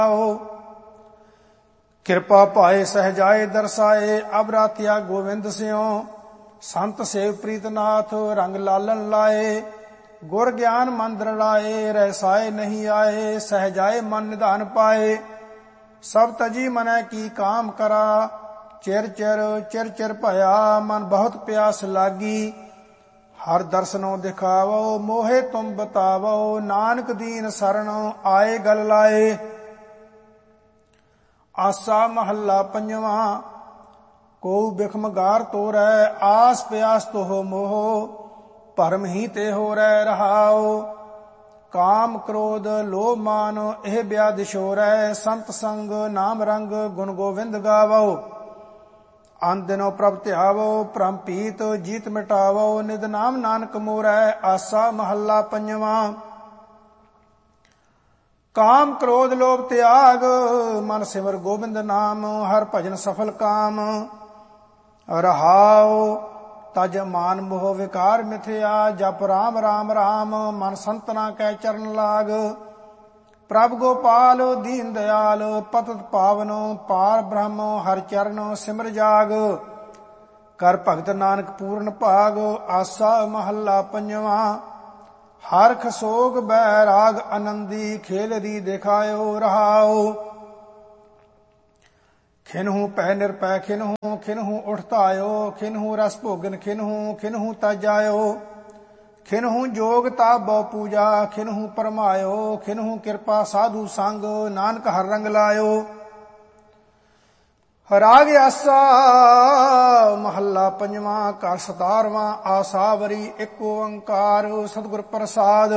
ਕਿਰਪਾ ਪਾਏ ਸਹਜਾਏ ਦਰਸਾਏ ਅਬ ਰਾਤਿਆ ਗੋਵਿੰਦ ਸਿਓ ਸੰਤ ਸੇਵ ਪ੍ਰੀਤਨਾਥ ਰੰਗ ਲਾਲਨ ਲਾਏ ਗੁਰ ਗਿਆਨ ਮੰਦਰ ਲਾਏ ਰਹਿਸਾਏ ਨਹੀਂ ਆਏ ਸਹਜਾਏ ਮਨ ਨਿਧਾਨ ਪਾਏ ਸਭ ਤਜੀ ਮਨੈ ਕੀ ਕਾਮ ਕਰਾ ਚਿਰ ਚਿਰ ਭਇਆ ਮਨ ਬਹੁਤ ਪਿਆਸ ਲਾਗੀ ਹਰ ਦਰਸਨੋਂ ਦਿਖਾਵੋ ਮੋਹੇ ਤੁਮ ਬਤਾਵੋ ਨਾਨਕ ਦੀਨ ਸਰਣ ਆਏ ਗਲ ਲਾਏ। ਆਸਾ ਮਹੱਲਾ ਪੰਜਵਾਂ। ਕੋ ਬਿਖਮਗਾਰ ਤੋਰੈ ਆਸ ਪਿਆਸ ਤੋਹ ਮੋਹ ਭਰਮ ਹੀ ਤੇ ਹੋ ਰਹਿ ਰਹਾਓ ਕਾਮ ਕ੍ਰੋਧ ਲੋਭ ਮਾਨ ਇਹ ਬਿਆਦ ਸ਼ੋਰੈ ਸੰਤ ਸੰਗ ਨਾਮ ਰੰਗ ਗੁਣ ਗੋਵਿੰਦ ਗਾਵੋ ਅੰਨ ਦਿਨੋ ਪ੍ਰਭ ਧਿਆਵੋ ਭ੍ਰਮ ਪੀਤ ਜੀਤ ਮਿਟਾਵੋ ਨਿਦ ਨਾਮ ਨਾਨਕ ਮੋਰੈ। ਆਸਾ ਮਹੱਲਾ ਪੰਜਵਾਂ। ਕਾਮ ਕ੍ਰੋਧ ਲੋਭ ਤਿਆਗ ਮਨ ਸਿਮਰ ਗੋਬਿੰਦ ਨਾਮ ਹਰ ਭਜਨ ਸਫਲ ਕਾਮ ਰਹਾਉ ਤਜ ਮਾਨ ਮੋਹ ਵਿਕਾਰ ਮਿਥਿਆ ਜਪ ਰਾਮ ਰਾਮ ਰਾਮ ਮਨ ਸੰਤਨਾ ਕੈ ਚਰਨ ਲਾਗ ਪ੍ਰਭ ਗੋਪਾਲ ਦੀਨ ਦਿਆਲ ਪਤਿਤ ਪਾਵਨ ਪਾਰ ਬ੍ਰਹਮ ਹਰ ਚਰਨ ਸਿਮਰ ਜਾਗ ਕਰ ਭਗਤ ਨਾਨਕ ਪੂਰਨ ਭਾਗ। ਆਸਾ ਮਹੱਲਾ ਪੰਜਵਾਂ। ਹਰਖ ਸੋਗ ਬੈਰਾਗ ਆਨੰਦੀ ਖੇਲ ਰੀ ਦਿਖਾਇਓ ਰਹਾਉ ਖਿਨਹੂ ਪੈ ਨਿਰਪੈ ਖਿਨਹੂ ਉਠਤਾਇਓ ਖਿਨਹੂ ਰਸ ਭੋਗਨ ਖਿਨਹੂ ਤਜਾਇਓ ਖਿਨਹੂ ਜੋਗ ਤਾਬੋ ਪੂਜਾ ਖਿਨਹੂ ਪਰਮਾਇਓ ਖਿਨਹੂ ਕਿਰਪਾ ਸਾਧੂ ਸੰਗ ਨਾਨਕ ਹਰ ਰੰਗ ਲਾਇਓ। ਰਾਗ ਆਸਾ ਮਹੱਲਾ ਪੰਜਵਾਂ। ਘਰ 17ਵਾਂ। ਆਸਾਵਰੀ ਇੱਕ ਓੰਕਾਰ ਸਤਿਗੁਰ ਪ੍ਰਸਾਦ।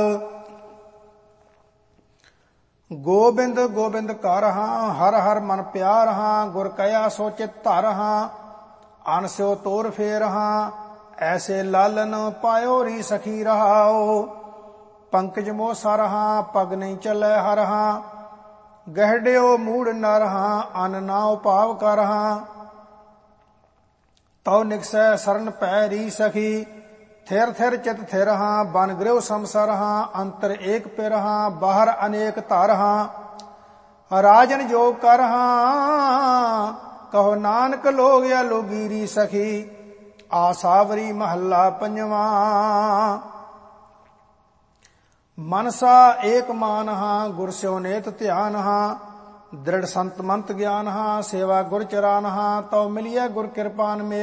ਗੋਬਿੰਦ ਗੋਬਿੰਦ ਕਰ ਹਾਂ ਹਰ ਹਰ ਮਨ ਪਿਆਰ ਹਾਂ ਗੁਰ ਕਹਿਆ ਸੋ ਚਿਤ ਧਰ ਹਾਂ ਅਨ ਸਿਓ ਤੋਰ ਫੇਰ ਹਾਂ ਐਸੇ ਲਾਲਨ ਪਾਇਓ ਰੀ ਸਖੀ ਰਹਾਓ ਪੰਕਜ ਮੋਹ ਸਰ ਹਾਂ ਪਗ ਨਹੀਂ ਚੱਲੈ ਹਰ ਹਾਂ ਗਹਿੜਿਓ ਮੂੜ ਨਰ ਹਾਂ ਅਨ ਨਾ ਉਪਾਵ ਕਰ ਹਾਂ ਤਉ ਨਿਕਸੈ ਸਰਨ ਪੈ ਰੀ ਸਖੀ ਥਿਰ ਥਿਰ ਚਿਤ ਥਿਰ ਹਾਂ ਬਨ ਗ੍ਰਹਿ ਸੰਸਰ ਹਾਂ ਅੰਤਰ ਏਕ ਪਿਰ ਹਾਂ ਬਾਹਰ ਅਨੇਕ ਧਰ ਹਾਂ ਰਾਜਨ ਜੋਗ ਕਰ ਹਾਂ ਕਹੋ ਨਾਨਕ ਲੋਗ या ਲੋਗੀ ਰੀ ਸਖੀ। ਆਸਾਵਰੀ ਮਹੱਲਾ ਪੰਜਵਾਂ। ਮਨਸਾ ਏਕ ਮਾਨ ਹਾਂ ਗੁਰ ਸਿਓ ਨੇਤ ਧਿਆਨ ਹਾਂ ਦ੍ਰਿੜ ਸੰਤ ਮੰਤ ਗਿਆਨ ਹਾਂ ਸੇਵਾ ਗੁਰ ਚਰਾਨ ਹਾਂ ਤਉ ਮਿਲਿਆ ਗੁਰ ਕਿਰਪਾਨ ਮੇ